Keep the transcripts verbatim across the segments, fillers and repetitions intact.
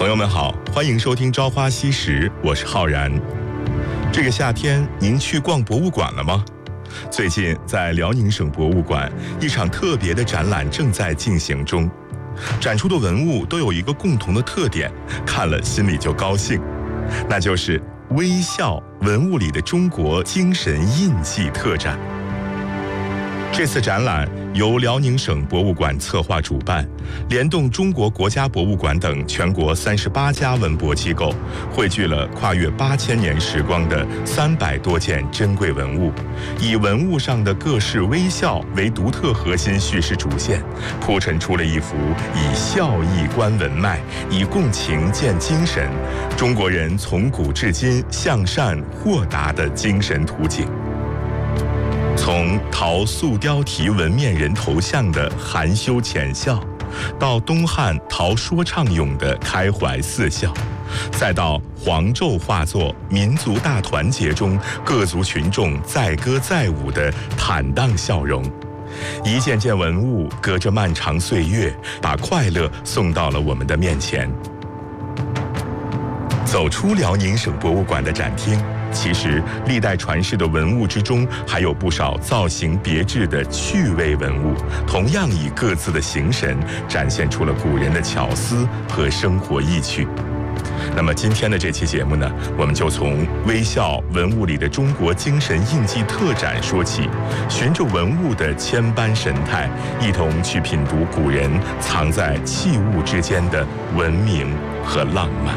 朋友们好，欢迎收听《朝花夕拾》，我是浩然。这个夏天，您去逛博物馆了吗？最近在辽宁省博物馆，一场特别的展览正在进行中。展出的文物都有一个共同的特点，看了心里就高兴，那就是微笑文物里的中国精神印记特展。这次展览由辽宁省博物馆策划主办，联动中国国家博物馆等全国三十八家文博机构，汇聚了跨越八千年时光的三百多件珍贵文物，以文物上的各式微笑为独特核心叙事主线，铺陈出了一幅以笑意观文脉，以共情见精神，中国人从古至今向善豁达的精神图景。从陶塑雕题纹面人头像的含羞浅笑，到东汉陶说唱俑的开怀似笑，再到黄胄画作民族大团结中各族群众载歌载舞的坦荡笑容，一件件文物隔着漫长岁月，把快乐送到了我们的面前。走出辽宁省博物馆的展厅，其实历代传世的文物之中，还有不少造型别致的趣味文物，同样以各自的形神展现出了古人的巧思和生活意趣。那么今天的这期节目呢，我们就从微笑文物里的中国精神印记特展说起，循着文物的千般神态，一同去品读古人藏在器物之间的文明和浪漫。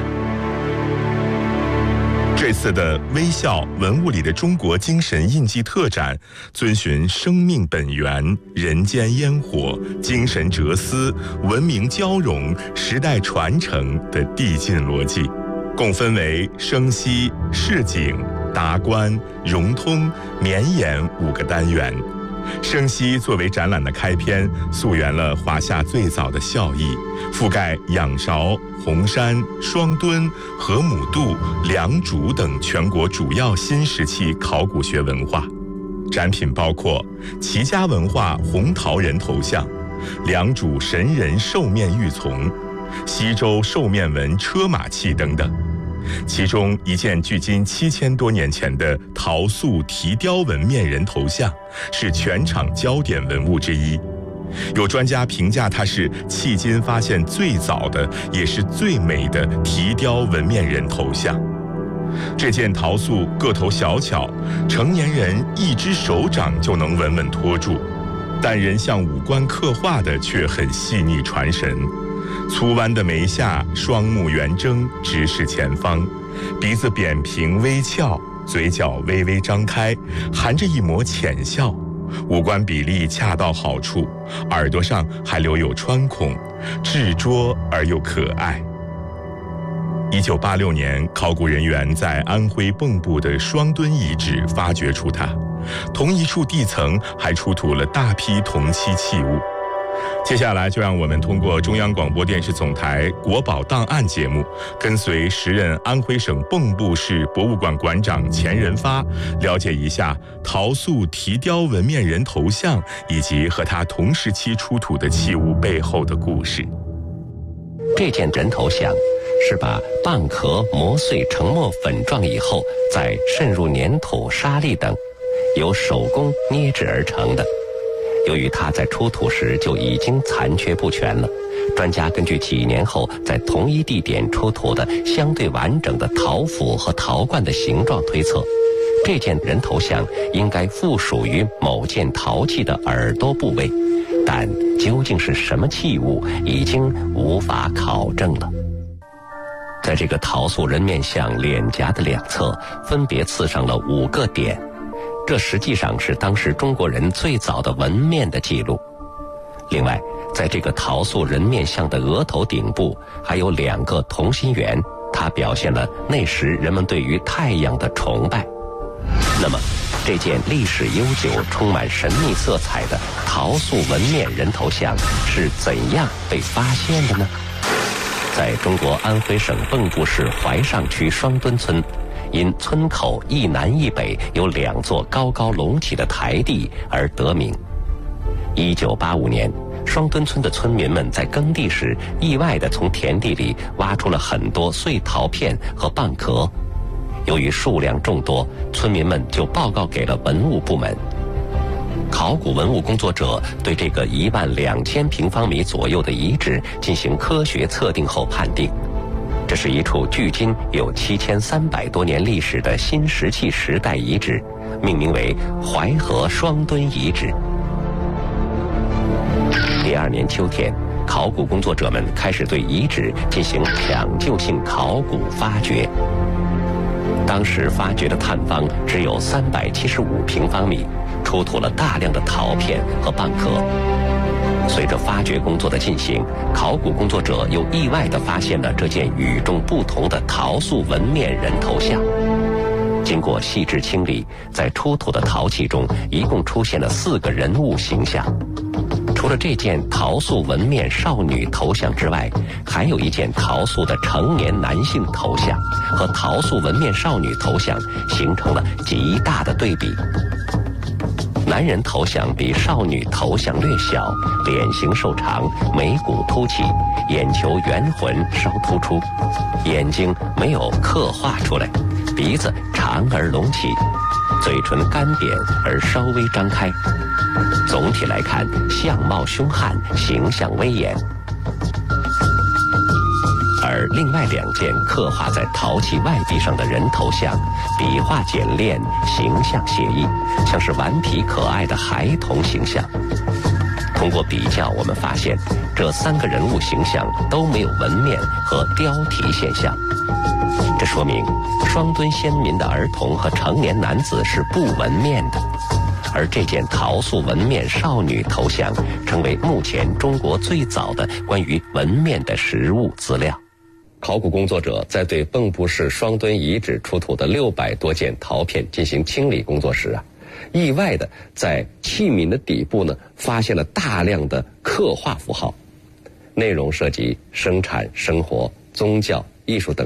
这次的微笑文物里的中国精神印记特展，遵循生命本源、人间烟火、精神哲思、文明交融、时代传承的递进逻辑，共分为生息、市井、达观、融通、绵延五个单元。生息作为展览的开篇，溯源了华夏最早的笑意，覆盖仰韶、红山、双墩、河姆渡、良渚等全国主要新石器考古学文化。展品包括齐家文化红陶人头像、良渚神人兽面玉琮、西周兽面纹车马器等等。其中一件距今七千多年前的陶塑提雕纹面人头像，是全场焦点文物之一。有专家评价它是迄今发现最早的，也是最美的提雕纹面人头像。这件陶塑个头小巧，成年人一只手掌就能稳稳托住，但人像五官刻画的却很细腻传神。粗弯的眉下，双目圆睁，直视前方，鼻子扁平微翘，嘴角微微张开，含着一抹浅笑，五官比例恰到好处，耳朵上还留有穿孔，稚拙而又可爱。一九八六年，考古人员在安徽蚌埠的双墩遗址发掘出它，同一处地层还出土了大批铜器器物。接下来就让我们通过中央广播电视总台国宝档案节目，跟随时任安徽省蚌埠市博物馆馆长钱仁发，了解一下陶塑提雕纹面人头像以及和他同时期出土的器物背后的故事。 这件人头像是把蚌壳磨碎成沫粉状以后，再渗入粘土、沙粒等，由手工捏制而成的。由于它在出土时就已经残缺不全了，专家根据几年后在同一地点出土的相对完整的陶斧和陶罐的形状推测，这件人头像应该附属于某件陶器的耳朵部位，但究竟是什么器物，已经无法考证了。在这个陶塑人面像脸颊的两侧，分别刺上了五个点。这实际上是当时中国人最早的纹面的记录。另外，在这个陶塑人面像的额头顶部还有两个同心圆，它表现了那时人们对于太阳的崇拜。那么，这件历史悠久、充满神秘色彩的陶塑纹面人头像是怎样被发现的呢？在中国安徽省蚌埠市怀上区双墩村，因村口一南一北有两座高高隆起的台地而得名。一九八五年， 双墩村的村民们在耕地时，意外地从田地里挖出了很多碎陶片和蚌壳。由于数量众多，村民们就报告给了文物部门。考古文物工作者对这个一万两千平方米左右的遗址进行科学测定后判定，这是一处距今有七千三百多年历史的新石器时代遗址，命名为淮河双墩遗址。第二年秋天，考古工作者们开始对遗址进行抢救性考古发掘。当时发掘的探方只有三百七十五平方米，出土了大量的陶片和蚌壳。随着发掘工作的进行，考古工作者又意外地发现了这件与众不同的陶塑纹面人头像。经过细致清理，在出土的陶器中一共出现了四个人物形象。除了这件陶塑纹面少女头像之外，还有一件陶塑的成年男性头像，和陶塑纹面少女头像形成了极大的对比。男人头像比少女头像略小，脸型瘦长，眉骨凸起，眼球圆浑稍突出，眼睛没有刻画出来，鼻子长而隆起，嘴唇干扁而稍微张开。总体来看，相貌凶悍，形象威严。而另外两件刻画在陶器外壁上的人头像，笔画简练，形象写意，像是顽皮可爱的孩童形象。通过比较，我们发现这三个人物形象都没有纹面和雕题现象，这说明双墩先民的儿童和成年男子是不纹面的。而这件陶塑纹面少女头像成为目前中国最早的关于纹面的实物资料。考古工作者在对蚌埠市双墩遗址出土的六百多件陶片进行清理工作时啊，意外的在器皿的底部呢发现了大量的刻画符号，内容涉及生产、生活、宗教、艺术等